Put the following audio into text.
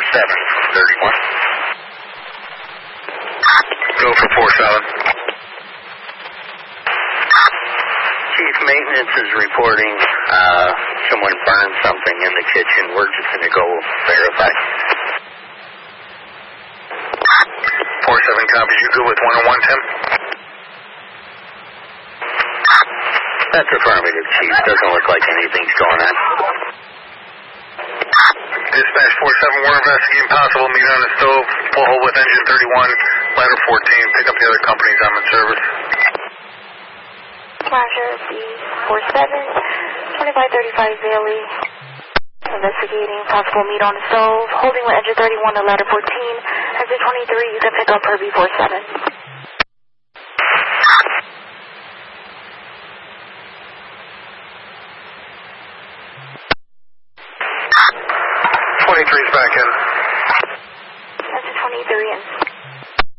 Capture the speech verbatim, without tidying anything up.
seven thirty-one. Go for four seven. Chief Maintenance is reporting uh, someone burned something in the kitchen. We're just going to go verify. four seven copy. You good with one oh one, Tim? That's affirmative, Chief. Doesn't look like anything's going on. Dispatch four seven, we're investigating possible meet on the stove. Pull hole with engine thirty-one, ladder fourteen. Pick up the other companies I'm in service. Roger, C four seven, twenty-five thirty-five Bailey. Investigating possible meet on the stove. Holding with engine thirty-one to ladder fourteen. Exit twenty-three, you can pick up per B four seven. twenty-three's back in. Exit twenty-three in.